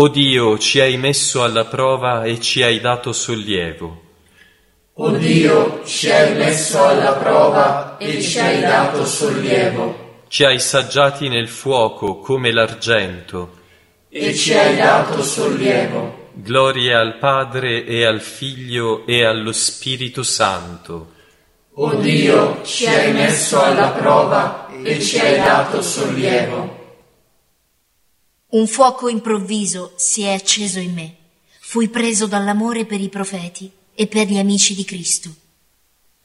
O Dio, ci hai messo alla prova e ci hai dato sollievo. O Dio, ci hai messo alla prova e ci hai dato sollievo. Ci hai saggiati nel fuoco come l'argento. E ci hai dato sollievo. Gloria al Padre e al Figlio e allo Spirito Santo. O Dio, ci hai messo alla prova e ci hai dato sollievo. Un fuoco improvviso si è acceso in me. Fui preso dall'amore per i profeti e per gli amici di Cristo.